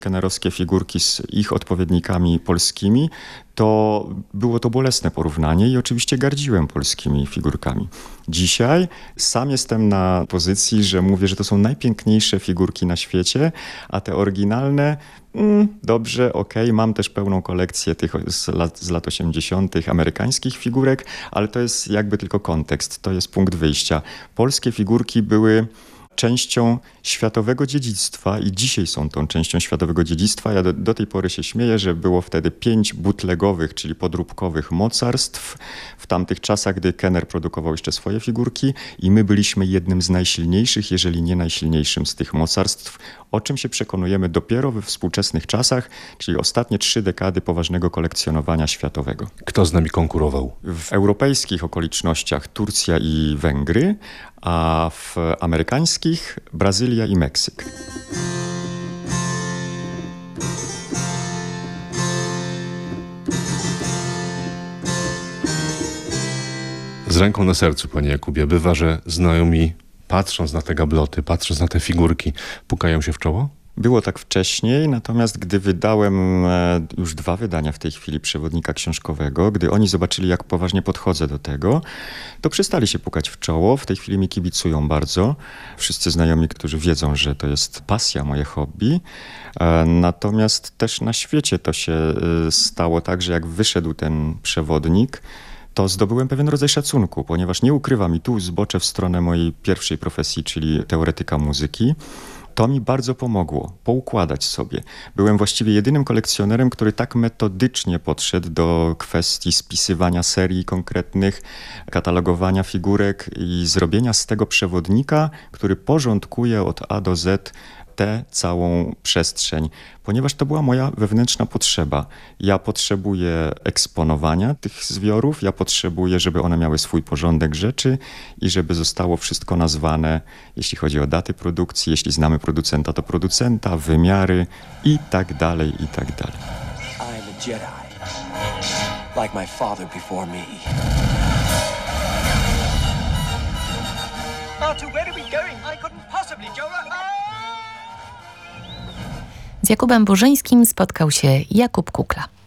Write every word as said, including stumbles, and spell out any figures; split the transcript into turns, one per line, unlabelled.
kennerowskie figurki z ich odpowiednikami polskimi, to było to bolesne porównanie i oczywiście gardziłem polskimi figurkami. Dzisiaj sam jestem na pozycji, że mówię, że to są najpiękniejsze figurki na świecie, a te oryginalne, mm, dobrze, okej, okay, mam też pełną kolekcję tych z lat, z lat osiemdziesiątych amerykańskich figurek, ale to jest jakby tylko kontekst, to jest punkt wyjścia. Polskie figurki były częścią światowego dziedzictwa i dzisiaj są tą częścią światowego dziedzictwa. Ja do, do tej pory się śmieję, że było wtedy pięć bootlegowych, czyli podróbkowych mocarstw w tamtych czasach, gdy Kenner produkował jeszcze swoje figurki i my byliśmy jednym z najsilniejszych, jeżeli nie najsilniejszym z tych mocarstw, o czym się przekonujemy dopiero we współczesnych czasach, czyli ostatnie trzy dekady poważnego kolekcjonowania światowego.
Kto z nami konkurował?
W europejskich okolicznościach Turcja i Węgry, a w amerykańskich Brazylia i Meksyk.
Z ręką na sercu, panie Jakubie, bywa, że znajomi, patrząc na te gabloty, patrząc na te figurki, pukają się w czoło?
Było tak wcześniej, natomiast gdy wydałem e, już dwa wydania w tej chwili przewodnika książkowego, gdy oni zobaczyli, jak poważnie podchodzę do tego, to przestali się pukać w czoło. W tej chwili mi kibicują bardzo. Wszyscy znajomi, którzy wiedzą, że to jest pasja, moje hobby. E, natomiast też na świecie to się e, stało tak, że jak wyszedł ten przewodnik, to zdobyłem pewien rodzaj szacunku, ponieważ nie ukrywam, i tu zboczę w stronę mojej pierwszej profesji, czyli teoretyka muzyki. To mi bardzo pomogło poukładać sobie. Byłem właściwie jedynym kolekcjonerem, który tak metodycznie podszedł do kwestii spisywania serii konkretnych, katalogowania figurek i zrobienia z tego przewodnika, który porządkuje od A do Z tę całą przestrzeń, ponieważ to była moja wewnętrzna potrzeba. Ja potrzebuję eksponowania tych zbiorów, ja potrzebuję, żeby one miały swój porządek rzeczy i żeby zostało wszystko nazwane, jeśli chodzi o daty produkcji, jeśli znamy producenta, to producenta, wymiary i tak dalej, i tak dalej.
I'm a Jedi, like my father before me.
Arthur, where are we going? I couldn't possibly, Joe.
Z Jakubem Burzyńskim spotkał się Jakub Kukla.